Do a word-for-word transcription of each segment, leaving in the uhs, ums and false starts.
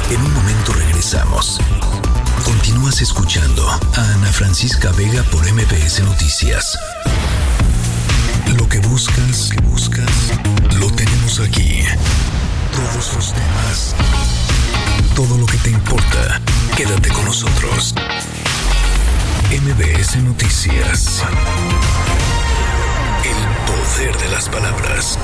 En un momento regresamos. Continúas escuchando a Ana Francisca Vega por M B S Noticias. Lo que buscas, que buscas, lo tenemos aquí. Todos los temas, todo lo que te importa, quédate con nosotros. M B S Noticias. El poder de las palabras.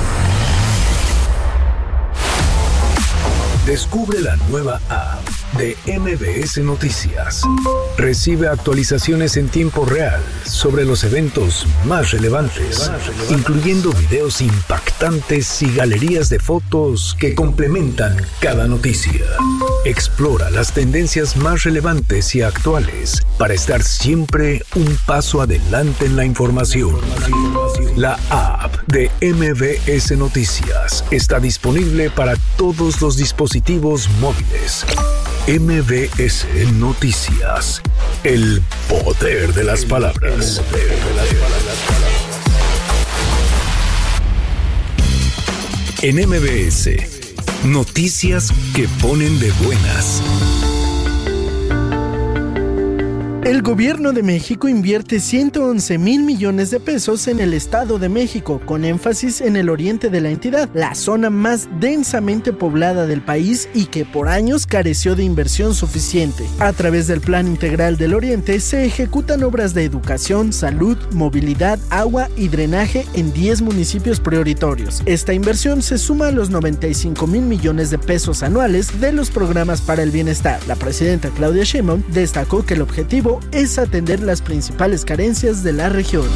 Descubre la nueva app de M B S Noticias. Recibe actualizaciones en tiempo real sobre los eventos más relevantes, incluyendo videos impactantes y galerías de fotos que complementan cada noticia. Explora las tendencias más relevantes y actuales para estar siempre un paso adelante en la información. La app de M B S Noticias está disponible para todos los dispositivos móviles. M B S Noticias. El poder de las palabras. El poder de las palabras. En M B S, noticias que ponen de buenas. El gobierno de México invierte ciento once mil millones de pesos en el Estado de México, con énfasis en el oriente de la entidad, la zona más densamente poblada del país y que por años careció de inversión suficiente. A través del Plan Integral del Oriente se ejecutan obras de educación, salud, movilidad, agua y drenaje en diez municipios prioritorios. Esta inversión se suma a los noventa y cinco mil millones de pesos anuales de los programas para el bienestar. La presidenta Claudia Sheinbaum destacó que el objetivo es atender las principales carencias de la región.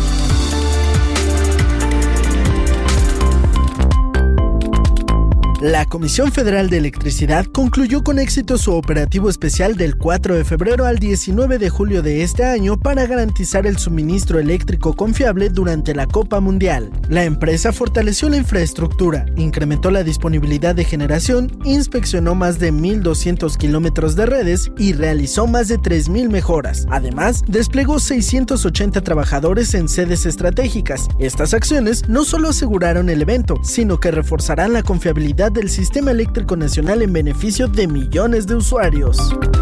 La Comisión Federal de Electricidad concluyó con éxito su operativo especial del cuatro de febrero al diecinueve de julio de este año para garantizar el suministro eléctrico confiable durante la Copa Mundial. La empresa fortaleció la infraestructura, incrementó la disponibilidad de generación, inspeccionó más de mil doscientos kilómetros de redes y realizó más de tres mil mejoras. Además, desplegó seiscientos ochenta trabajadores en sedes estratégicas. Estas acciones no solo aseguraron el evento, sino que reforzarán la confiabilidad del sistema eléctrico nacional en beneficio de millones de usuarios.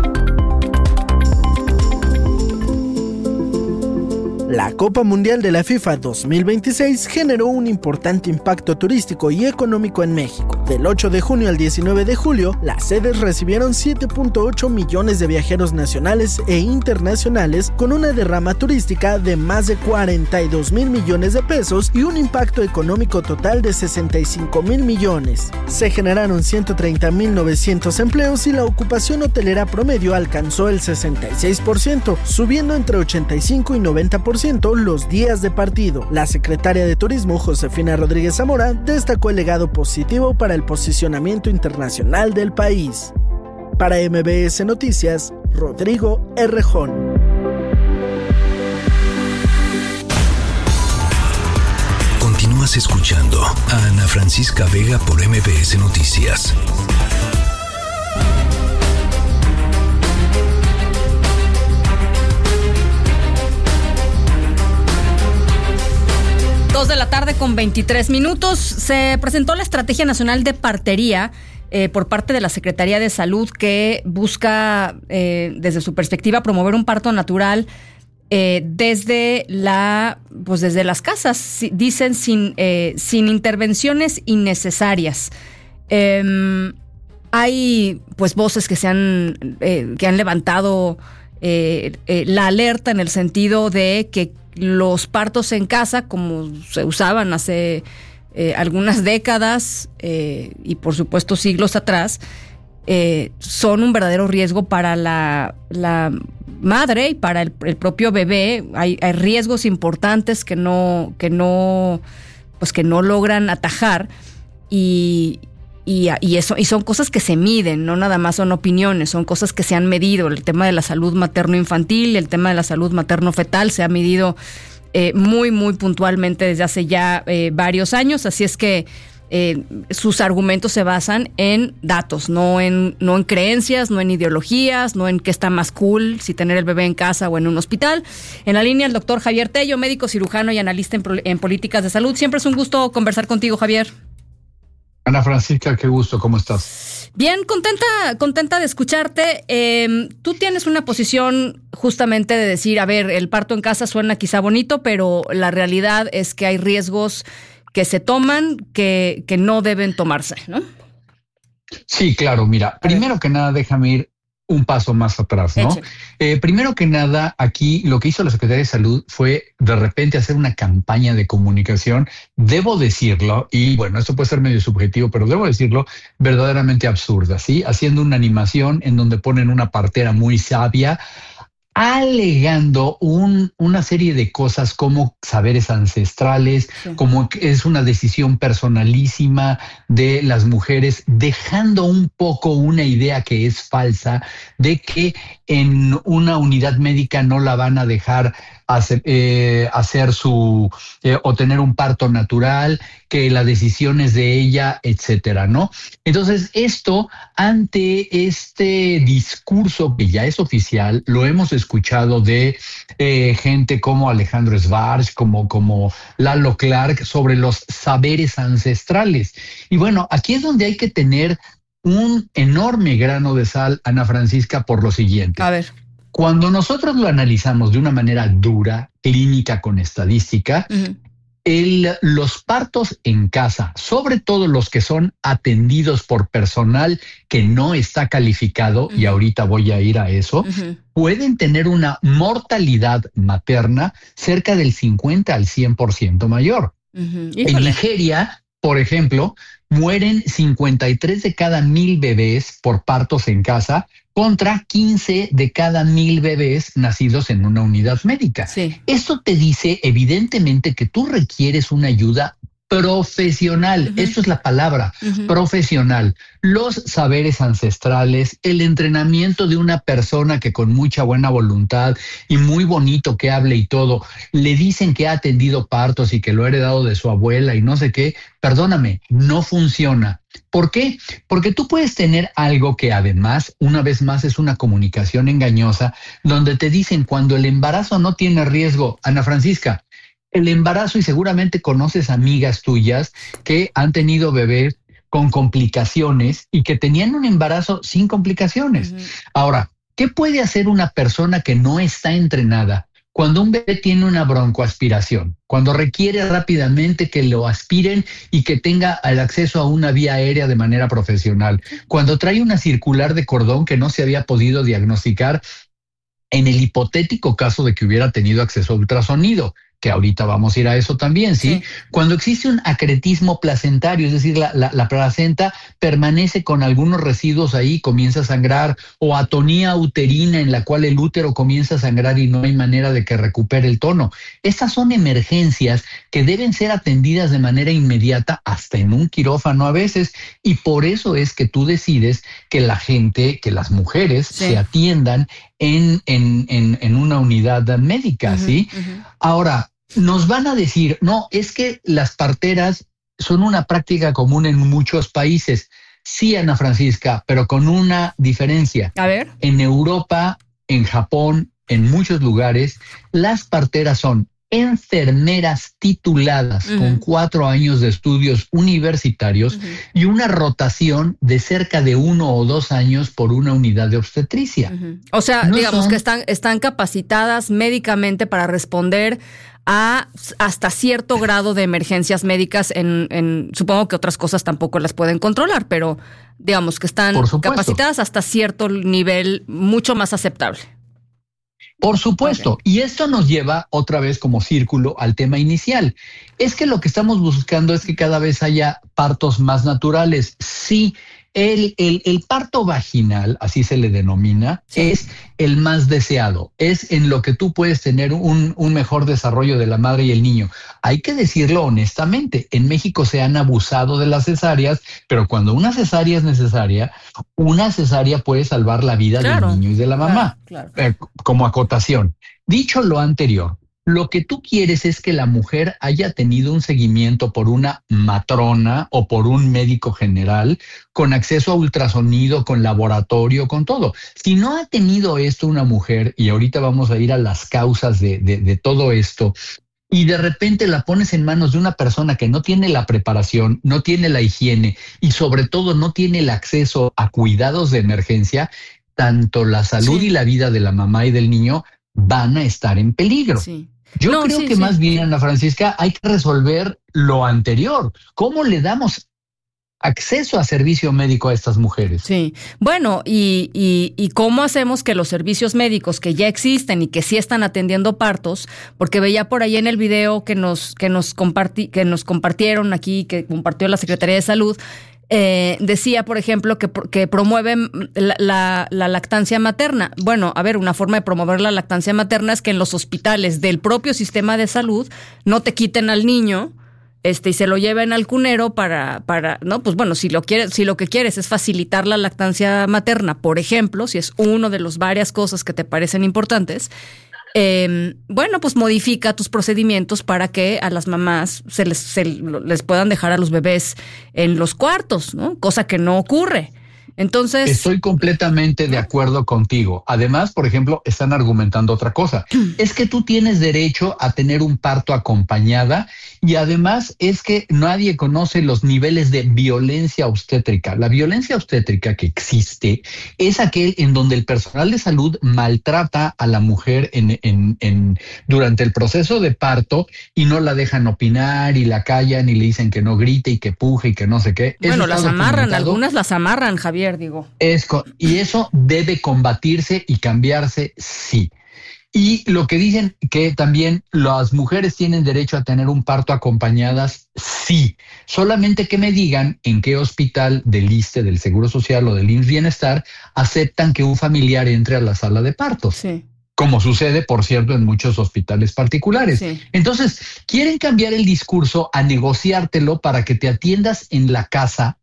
La Copa Mundial de la FIFA dos mil veintiséis generó un importante impacto turístico y económico en México. Del ocho de junio al diecinueve de julio, las sedes recibieron siete punto ocho millones de viajeros nacionales e internacionales, con una derrama turística de más de cuarenta y dos mil millones de pesos y un impacto económico total de sesenta y cinco mil millones. Se generaron ciento treinta mil novecientos empleos y la ocupación hotelera promedio alcanzó el sesenta y seis por ciento, subiendo entre ochenta y cinco y noventa por ciento los días de partido. La secretaria de Turismo, Josefina Rodríguez Zamora, destacó el legado positivo para el posicionamiento internacional del país. Para M B S Noticias, Rodrigo Errejón. Continúas escuchando a Ana Francisca Vega por M B S Noticias. Dos de la tarde con veintitrés minutos. Se presentó la Estrategia Nacional de Partería eh, por parte de la Secretaría de Salud, que busca, eh, desde su perspectiva, promover un parto natural eh, desde la, pues desde las casas, dicen, sin, eh, sin intervenciones innecesarias. Eh, hay pues voces que se han, eh, que han levantado eh, eh, la alerta en el sentido de que los partos en casa, como se usaban hace eh, algunas décadas eh, y por supuesto siglos atrás, eh, son un verdadero riesgo para la, la madre y para el, el propio bebé. Hay, hay riesgos importantes que no, que no, pues que no logran atajar y Y, y eso y son cosas que se miden, no nada más son opiniones, son cosas que se han medido. El tema de la salud materno-infantil, el tema de la salud materno-fetal se ha medido eh, muy, muy puntualmente desde hace ya eh, varios años. Así es que eh, sus argumentos se basan en datos, no en, no en creencias, no en ideologías, no en qué está más cool, si tener el bebé en casa o en un hospital. En la línea el doctor Javier Tello, médico cirujano y analista en, en políticas de salud. Siempre es un gusto conversar contigo, Javier. Ana Francisca, qué gusto, ¿cómo estás? Bien, contenta, contenta de escucharte. Eh, tú tienes una posición justamente de decir, a ver, el parto en casa suena quizá bonito, pero la realidad es que hay riesgos que se toman que, que no deben tomarse, ¿no? Sí, claro, mira, primero que nada déjame ir un paso más atrás, ¿no? Eh, primero que nada, aquí lo que hizo la Secretaría de Salud fue de repente hacer una campaña de comunicación, debo decirlo, y bueno, esto puede ser medio subjetivo, pero debo decirlo, verdaderamente absurda, ¿sí? Haciendo una animación en donde ponen una partera muy sabia, alegando un, una serie de cosas como saberes ancestrales, sí. como que es una decisión personalísima de las mujeres, dejando un poco una idea que es falsa de que en una unidad médica no la van a dejar hacer, eh, hacer su eh, o tener un parto natural, que la decisión es de ella, etcétera, ¿no? Entonces, esto, ante este discurso que ya es oficial, lo hemos escuchado de eh, gente como Alejandro Schwartz, como, como Lalo Clark, sobre los saberes ancestrales. Y bueno, aquí es donde hay que tener un enorme grano de sal, Ana Francisca, por lo siguiente. A ver. Cuando nosotros lo analizamos de una manera dura, clínica, con estadística, uh-huh. el, los partos en casa, sobre todo los que son atendidos por personal que no está calificado, uh-huh. y ahorita voy a ir a eso, uh-huh. pueden tener una mortalidad materna cerca del cincuenta al cien por ciento mayor. Uh-huh. En Nigeria, por ejemplo, mueren cincuenta y tres de cada mil bebés por partos en casa contra quince de cada mil bebés nacidos en una unidad médica. Sí. Esto te dice evidentemente que tú requieres una ayuda profesional, uh-huh. eso es la palabra, uh-huh. profesional. Los saberes ancestrales, el entrenamiento de una persona que con mucha buena voluntad y muy bonito que hable y todo, le dicen que ha atendido partos y que lo ha heredado de su abuela y no sé qué, perdóname, no funciona. ¿Por qué? Porque tú puedes tener algo que además, una vez más, es una comunicación engañosa, donde te dicen cuando el embarazo no tiene riesgo, Ana Francisca, el embarazo, y seguramente conoces amigas tuyas que han tenido bebés con complicaciones y que tenían un embarazo sin complicaciones. Uh-huh. Ahora, ¿qué puede hacer una persona que no está entrenada cuando un bebé tiene una broncoaspiración? Cuando requiere rápidamente que lo aspiren y que tenga el acceso a una vía aérea de manera profesional. Cuando trae una circular de cordón que no se había podido diagnosticar en el hipotético caso de que hubiera tenido acceso a ultrasonido, que ahorita vamos a ir a eso también, ¿sí? sí. Cuando existe un acretismo placentario, es decir, la, la, la placenta permanece con algunos residuos ahí, comienza a sangrar, o atonía uterina en la cual el útero comienza a sangrar y no hay manera de que recupere el tono. Estas son emergencias que deben ser atendidas de manera inmediata, hasta en un quirófano a veces, y por eso es que tú decides que la gente, que las mujeres sí. se atiendan en, en, en, en una unidad médica, uh-huh, ¿sí? Uh-huh. Ahora, nos van a decir, no, es que las parteras son una práctica común en muchos países. Sí, Ana Francisca, pero con una diferencia. A ver. En Europa, en Japón, en muchos lugares, las parteras son enfermeras tituladas uh-huh. con cuatro años de estudios universitarios uh-huh. y una rotación de cerca de uno o dos años por una unidad de obstetricia. Uh-huh. O sea, no digamos son... que están, están capacitadas médicamente para responder a hasta cierto grado de emergencias médicas. En, en supongo que otras cosas tampoco las pueden controlar, pero digamos que están capacitadas hasta cierto nivel mucho más aceptable. Por supuesto, okay. Y esto nos lleva otra vez como círculo al tema inicial. Es que lo que estamos buscando es que cada vez haya partos más naturales. Sí, el, el, el parto vaginal, así se le denomina, sí. es el más deseado. Es en lo que tú puedes tener un, un mejor desarrollo de la madre y el niño. Hay que decirlo honestamente, en México se han abusado de las cesáreas, pero cuando una cesárea es necesaria, una cesárea puede salvar la vida claro, del niño y de la mamá. Claro, claro. Eh, como acotación. Dicho lo anterior, lo que tú quieres es que la mujer haya tenido un seguimiento por una matrona o por un médico general con acceso a ultrasonido, con laboratorio, con todo. Si no ha tenido esto una mujer, y ahorita vamos a ir a las causas de, de, de todo esto, y de repente la pones en manos de una persona que no tiene la preparación, no tiene la higiene y sobre todo no tiene el acceso a cuidados de emergencia, tanto la salud sí. y la vida de la mamá y del niño van a estar en peligro. Sí. Yo no, creo sí, que sí. más bien, Ana Francisca, hay que resolver lo anterior. ¿Cómo le damos acceso a servicio médico a estas mujeres? Sí, bueno, y, y, y cómo hacemos que los servicios médicos que ya existen y que sí están atendiendo partos, porque veía por ahí en el video que nos, que nos, comparti, que nos compartieron aquí, que compartió la Secretaría de Salud, Eh, decía, por ejemplo, que, que promueven la, la, la lactancia materna. Bueno, a ver, una forma de promover la lactancia materna es que en los hospitales del propio sistema de salud no te quiten al niño este y se lo lleven al cunero para, para no, pues bueno, si lo quieres, si lo que quieres es facilitar la lactancia materna, por ejemplo, si es uno de las varias cosas que te parecen importantes, Eh, bueno, pues modifica tus procedimientos para que a las mamás se les, se les puedan dejar a los bebés en los cuartos, ¿no? Cosa que no ocurre. Entonces, estoy completamente de acuerdo contigo. Además, por ejemplo, están argumentando otra cosa. Es que tú tienes derecho a tener un parto acompañada y además es que nadie conoce los niveles de violencia obstétrica. La violencia obstétrica que existe es aquel en donde el personal de salud maltrata a la mujer en, en, en, durante el proceso de parto y no la dejan opinar y la callan y le dicen que no grite y que puje y que no sé qué. Bueno, las amarran, algunas las amarran, Javier. Digo. Es, y eso debe combatirse y cambiarse, sí. Y lo que dicen que también las mujeres tienen derecho a tener un parto acompañadas, sí. Solamente que me digan en qué hospital del ISSSTE, del Seguro Social o del I M S S Bienestar aceptan que un familiar entre a la sala de partos. Sí. Como sucede, por cierto, en muchos hospitales particulares. Sí. Entonces, quieren cambiar el discurso a negociártelo para que te atiendas en la casa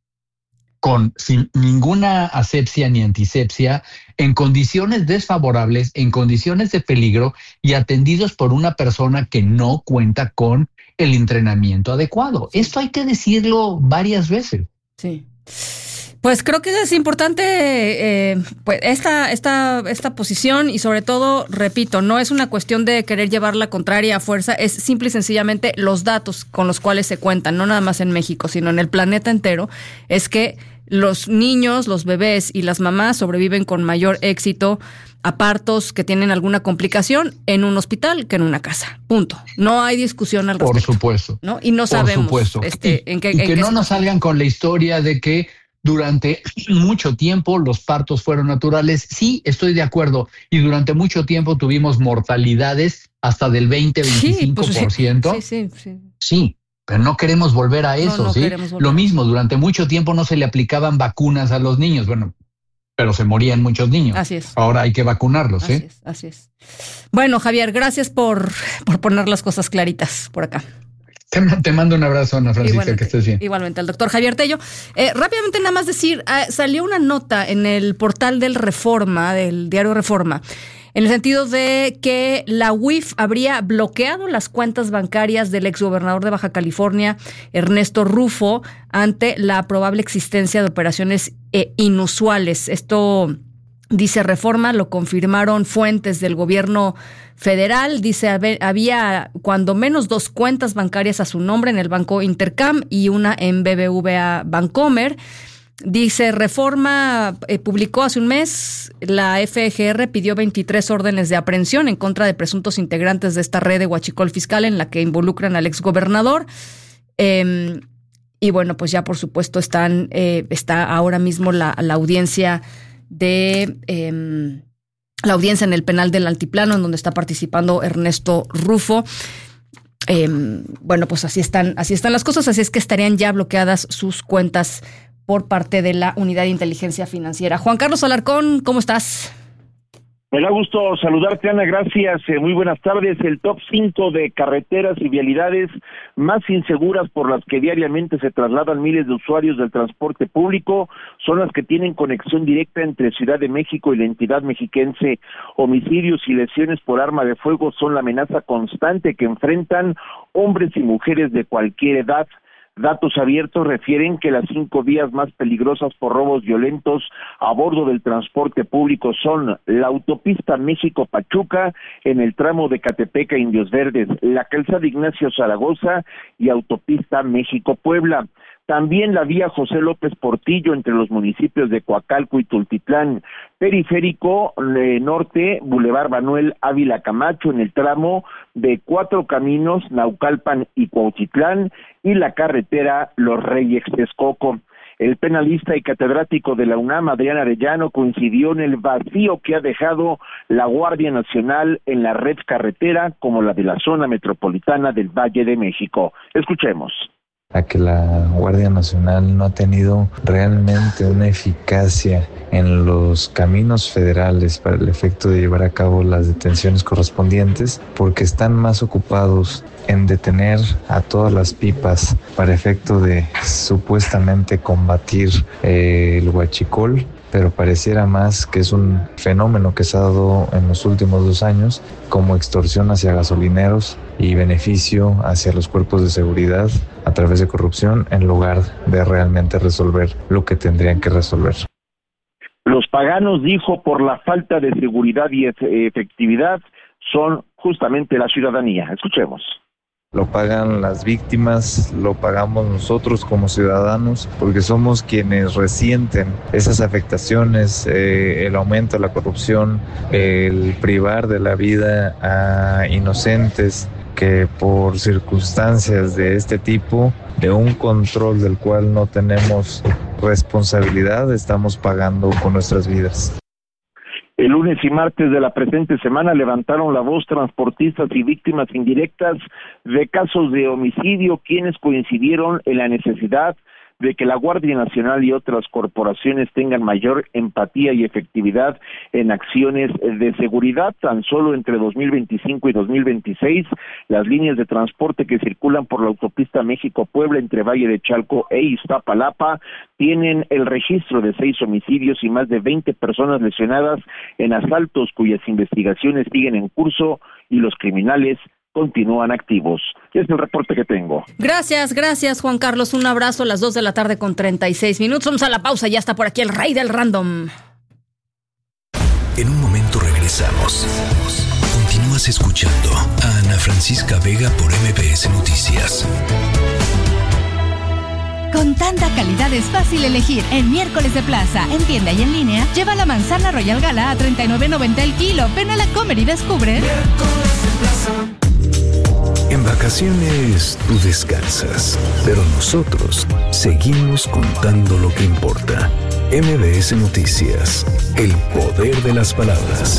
con sin ninguna asepsia ni antisepsia, en condiciones desfavorables, en condiciones de peligro y atendidos por una persona que no cuenta con el entrenamiento adecuado. Esto hay que decirlo varias veces. Sí. Pues creo que es importante eh, pues esta, esta, esta posición y sobre todo, repito, no es una cuestión de querer llevar la contraria a fuerza, es simple y sencillamente los datos con los cuales se cuentan, no nada más en México, sino en el planeta entero, es que los niños, los bebés y las mamás sobreviven con mayor éxito a partos que tienen alguna complicación en un hospital que en una casa. Punto. No hay discusión al respecto. Por supuesto. ¿No? Y no Por sabemos. Supuesto. Este, y, en qué, y en que qué no nos salgan con la historia de que durante mucho tiempo los partos fueron naturales. Sí, estoy de acuerdo. Y durante mucho tiempo tuvimos mortalidades hasta del veinte, veinticinco por ciento. Sí, sí, sí, sí. Sí. Pero no queremos volver a eso, no, no ¿sí? Volver. Lo mismo, durante mucho tiempo no se le aplicaban vacunas a los niños, bueno, pero se morían muchos niños. Así es. Ahora hay que vacunarlos, ¿sí? Así es, así es. Bueno, Javier, gracias por, por poner las cosas claritas por acá. Te, te mando un abrazo, Ana Francisca, igualmente, que estés bien. Igualmente, al doctor Javier Tello. Eh, rápidamente nada más decir, eh, salió una nota en el portal del Reforma, del diario Reforma, en el sentido de que la U I F habría bloqueado las cuentas bancarias del exgobernador de Baja California, Ernesto Rufo, ante la probable existencia de operaciones eh, inusuales. Esto, dice Reforma, lo confirmaron fuentes del gobierno federal. Dice, había cuando menos dos cuentas bancarias a su nombre en el Banco Intercam y una en B B V A Bancomer. Dice, Reforma eh, publicó hace un mes, la F G R pidió veintitrés órdenes de aprehensión en contra de presuntos integrantes de esta red de huachicol fiscal en la que involucran al exgobernador. Eh, y bueno, pues ya por supuesto están eh, está ahora mismo la, la audiencia de eh, la audiencia en el penal del Altiplano, en donde está participando Ernesto Rufo. Eh, bueno, pues así están, así están las cosas, así es que estarían ya bloqueadas sus cuentas por parte de la Unidad de Inteligencia Financiera. Juan Carlos Alarcón, ¿cómo estás? Me da gusto saludarte, Ana, gracias. Eh, muy buenas tardes. El top cinco de carreteras y vialidades más inseguras por las que diariamente se trasladan miles de usuarios del transporte público son las que tienen conexión directa entre Ciudad de México y la entidad mexiquense. Homicidios y lesiones por arma de fuego son la amenaza constante que enfrentan hombres y mujeres de cualquier edad. Datos abiertos refieren que las cinco vías más peligrosas por robos violentos a bordo del transporte público son la autopista México-Pachuca en el tramo de Catepec a Indios Verdes, la calzada Ignacio Zaragoza y autopista México-Puebla. También la vía José López Portillo entre los municipios de Coacalco y Tultitlán, Periférico eh, Norte, Boulevard Manuel Ávila Camacho en el tramo de Cuatro Caminos, Naucalpan y Cuautitlán, y la carretera Los Reyes Texcoco. El penalista y catedrático de la UNAM, Adrián Arellano, coincidió en el vacío que ha dejado la Guardia Nacional en la red carretera como la de la zona metropolitana del Valle de México. Escuchemos. A que la Guardia Nacional no ha tenido realmente una eficacia en los caminos federales para el efecto de llevar a cabo las detenciones correspondientes, porque están más ocupados en detener a todas las pipas para efecto de supuestamente combatir eh, el huachicol, pero pareciera más que es un fenómeno que se ha dado en los últimos dos años como extorsión hacia gasolineros y beneficio hacia los cuerpos de seguridad a través de corrupción en lugar de realmente resolver lo que tendrían que resolver. Los paganos, dijo, por la falta de seguridad y efectividad son justamente la ciudadanía. Escuchemos. Lo pagan las víctimas, lo pagamos nosotros como ciudadanos, porque somos quienes resienten esas afectaciones, eh, el aumento de la corrupción, el privar de la vida a inocentes que por circunstancias de este tipo, de un control del cual no tenemos responsabilidad, estamos pagando con nuestras vidas. El lunes y martes de la presente semana levantaron la voz transportistas y víctimas indirectas de casos de homicidio, quienes coincidieron en la necesidad de que la Guardia Nacional y otras corporaciones tengan mayor empatía y efectividad en acciones de seguridad. Tan solo entre dos mil veinticinco y dos mil veintiséis, las líneas de transporte que circulan por la autopista México-Puebla entre Valle de Chalco e Iztapalapa tienen el registro de seis homicidios y más de veinte personas lesionadas en asaltos cuyas investigaciones siguen en curso y los criminales continúan activos. Es el reporte que tengo. Gracias, gracias Juan Carlos. Un abrazo a las dos de la tarde con treinta y seis minutos. Vamos a la pausa, ya está por aquí el rey del random. En un momento regresamos. Continúas escuchando a Ana Francisca Vega por M B S Noticias. Con tanta calidad es fácil elegir. En Miércoles de Plaza, en tienda y en línea, lleva la manzana Royal Gala a treinta y nueve noventa el kilo. Ven a la Comer y descubre. Miércoles de Plaza. En vacaciones tú descansas, pero nosotros seguimos contando lo que importa. M B S Noticias, el poder de las palabras.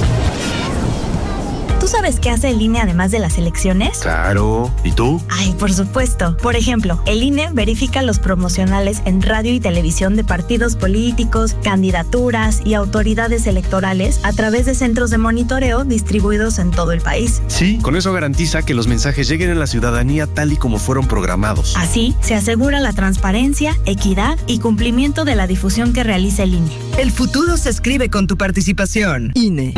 ¿Tú sabes qué hace el I N E además de las elecciones? Claro. ¿Y tú? Ay, por supuesto. Por ejemplo, el I N E verifica los promocionales en radio y televisión de partidos políticos, candidaturas y autoridades electorales a través de centros de monitoreo distribuidos en todo el país. Sí, con eso garantiza que los mensajes lleguen a la ciudadanía tal y como fueron programados. Así, se asegura la transparencia, equidad y cumplimiento de la difusión que realiza el I N E. El futuro se escribe con tu participación. I N E.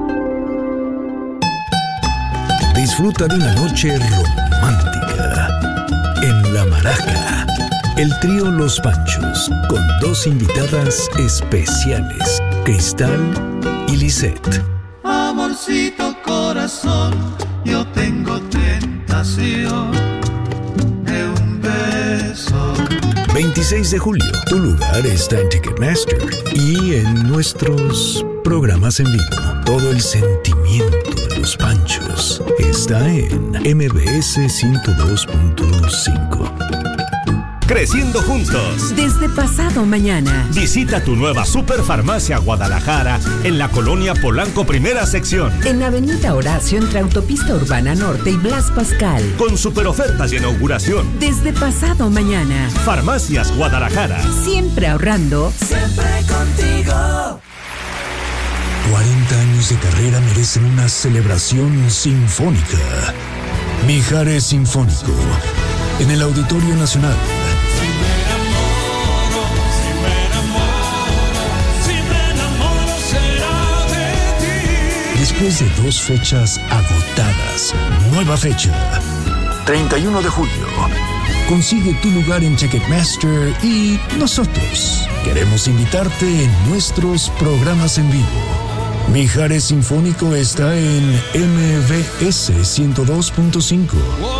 Disfruta de una noche romántica en La Maraca. El trío Los Panchos, con dos invitadas especiales, Cristal y Lisette. Amorcito corazón, yo tengo tentación de un beso. veintiséis de julio, tu lugar está en Ticketmaster y en nuestros programas en vivo. Todo el sentimiento de Los Panchos está en M B S ciento dos punto cinco. Creciendo juntos. Desde pasado mañana. Visita tu nueva Superfarmacia Guadalajara en la colonia Polanco Primera Sección. En Avenida Horacio entre Autopista Urbana Norte y Blas Pascal. Con super ofertas de inauguración. Desde pasado mañana. Farmacias Guadalajara. Siempre ahorrando. Siempre contigo. cuarenta años de carrera merecen una celebración sinfónica. Mijares Sinfónico, en el Auditorio Nacional. Si me enamoro, si me enamoro, si me enamoro será de ti. Después de dos fechas agotadas, nueva fecha. treinta y uno de julio. Consigue tu lugar en Ticketmaster y nosotros queremos invitarte en nuestros programas en vivo. Mijares Sinfónico está en M V S ciento dos punto cinco.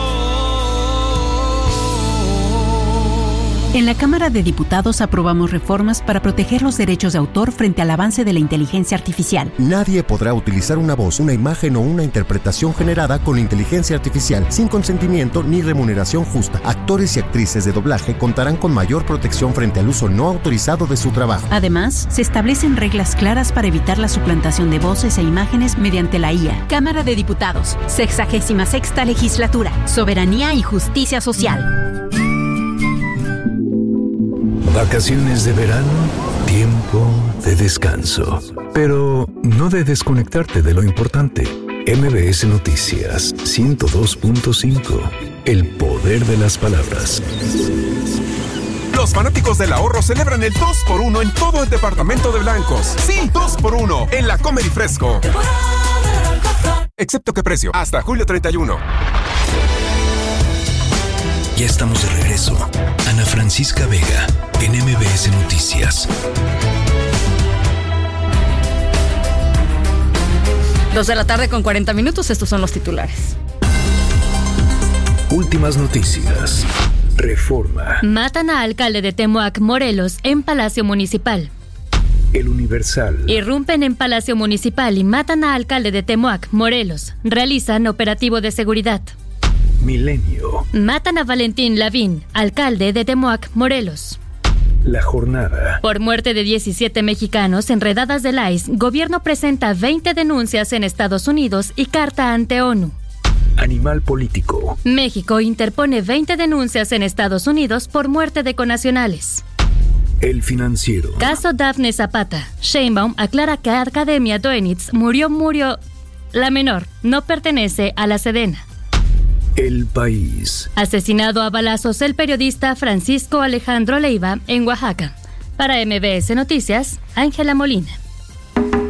En la Cámara de Diputados aprobamos reformas para proteger los derechos de autor frente al avance de la inteligencia artificial. Nadie podrá utilizar una voz, una imagen o una interpretación generada con inteligencia artificial sin consentimiento ni remuneración justa. Actores y actrices de doblaje contarán con mayor protección frente al uso no autorizado de su trabajo. Además, se establecen reglas claras para evitar la suplantación de voces e imágenes mediante la I A. Cámara de Diputados, sexagésima sexta legislatura, soberanía y justicia social. Vacaciones de verano, tiempo de descanso, pero no de desconectarte de lo importante. M B S Noticias ciento dos punto cinco, el poder de las palabras. Los fanáticos del ahorro celebran el dos por uno en todo el departamento de Blancos. Sí, dos por uno en la Comer y Fresco. Excepto que precio, hasta julio treinta y uno. Ya estamos de regreso. Ana Francisca Vega, en M B S Noticias. Dos de la tarde con cuarenta minutos, estos son los titulares. Últimas noticias. Reforma. Matan a alcalde de Temoac, Morelos, en Palacio Municipal. El Universal. Irrumpen en Palacio Municipal y matan a alcalde de Temoac, Morelos. Realizan operativo de seguridad. Milenio. Matan a Valentín Lavín, alcalde de Temoac, Morelos. La Jornada. Por muerte de diecisiete mexicanos en redadas del I C E, gobierno presenta veinte denuncias en Estados Unidos y carta ante ONU. Animal político. México interpone veinte denuncias en Estados Unidos por muerte de connacionales. El Financiero. Caso Dafne Zapata. Sheinbaum aclara que Academia Doenitz murió, murió. La menor no pertenece a la Sedena. El País. Asesinado a balazos el periodista Francisco Alejandro Leiva en Oaxaca. Para M B S Noticias, Ángela Molina.